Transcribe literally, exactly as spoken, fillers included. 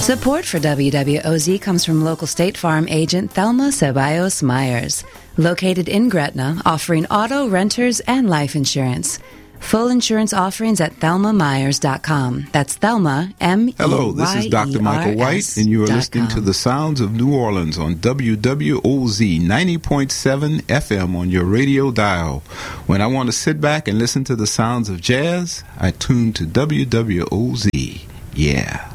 Support for W W O Z comes from local State Farm agent Thelma Ceballos Myers, located in Gretna, offering auto, renters, and life insurance. Full insurance offerings at thelma myers dot com. That's Thelma, M E Y E R S. Hello, this is Doctor Michael White, and you are listening to the Sounds of New Orleans on W W O Z ninety point seven F M on your radio dial. When I want to sit back and listen to the sounds of jazz, I tune to W W O Z. Yeah.